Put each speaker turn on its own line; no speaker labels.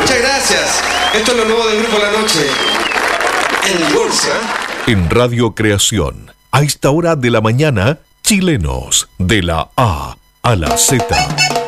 Muchas gracias. Esto es lo nuevo del Grupo La Noche. En Dulce.
En Radio Creación, a esta hora de la mañana, chilenos de la A a la Z.